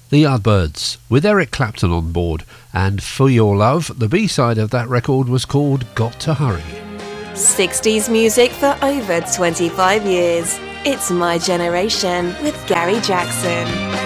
The Yardbirds, with Eric Clapton on board, and For Your Love, the B-side of that record was called Got to Hurry. 60s music for over 25 years. It's My Generation with Gary Jackson.